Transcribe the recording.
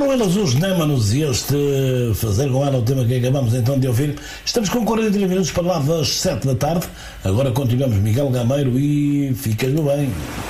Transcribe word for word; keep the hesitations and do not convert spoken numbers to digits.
Eram eles os Némanos e este Fazer com ela o tema que acabamos então de ouvir. Estamos com quarenta e três minutos para lá das sete da tarde. Agora continuamos Miguel Gameiro e ficas-me bem.